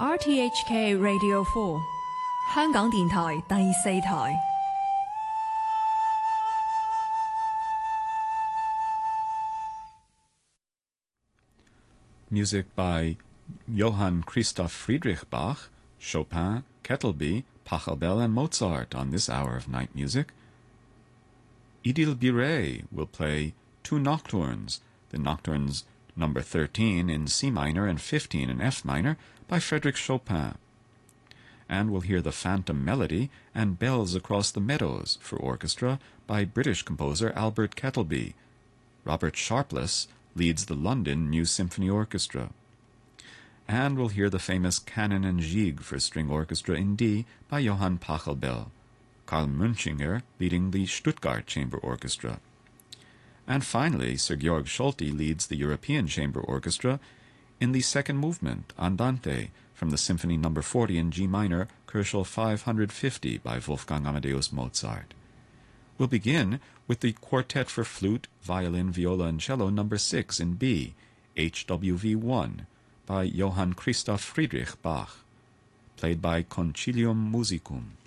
RTHK Radio 4香港電台第四台。 Music by Johann Christoph Friedrich Bach, Chopin, Kettleby, Pachelbel, and Mozart on this hour of night music. Idil Birey will play two nocturnes, the nocturnes number 13 in C minor and 15 in F minor by Frédéric Chopin. And we'll hear the Phantom Melody and Bells Across the Meadows for orchestra by British composer Albert Kettleby. Robert Sharpless leads the London New Symphony Orchestra. And we'll hear the famous Canon and Gigue for string orchestra in D by Johann Pachelbel. Karl Münchinger leading the Stuttgart Chamber Orchestra. And finally, Sir Georg Solti leads the European Chamber Orchestra in the second movement, Andante, from the Symphony No. 40 in G minor, Koelschel 550 by Wolfgang Amadeus Mozart. We'll begin with the Quartet for Flute, Violin, Viola, and Cello No. 6 in B, HWV 1, by Johann Christoph Friedrich Bach, played by Concilium Musicum.